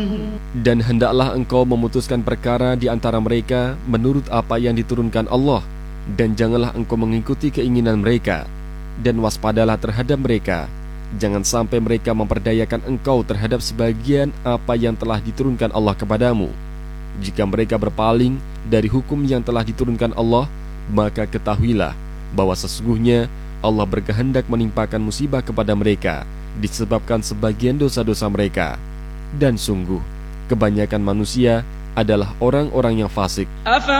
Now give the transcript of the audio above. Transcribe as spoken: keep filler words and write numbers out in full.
Dan hendaklah engkau memutuskan perkara di antara mereka menurut apa yang diturunkan Allah, dan janganlah engkau mengikuti keinginan mereka, dan waspadalah terhadap mereka. Jangan sampai mereka memperdayakan engkau terhadap sebagian apa yang telah diturunkan Allah kepadamu. Jika mereka berpaling dari hukum yang telah diturunkan Allah, maka ketahuilah bahwa sesungguhnya Allah berkehendak menimpakan musibah kepada mereka disebabkan sebagian dosa-dosa mereka. Dan sungguh, kebanyakan manusia adalah orang-orang yang fasik.